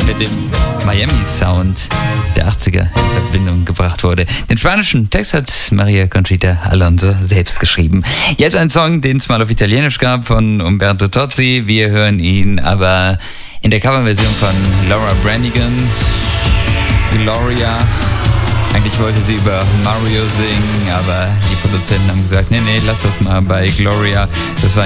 mit dem Miami-Sound der 80er in Verbindung gebracht wurde. Den spanischen Text hat Maria Conchita Alonso selbst geschrieben. Jetzt ein Song, den es mal auf Italienisch gab, von Umberto Tozzi. Wir hören ihn aber in der Coverversion von Laura Branigan, Gloria. Eigentlich wollte sie über Mario singen, aber die Produzenten haben gesagt, nee, lass das mal bei Gloria. Das war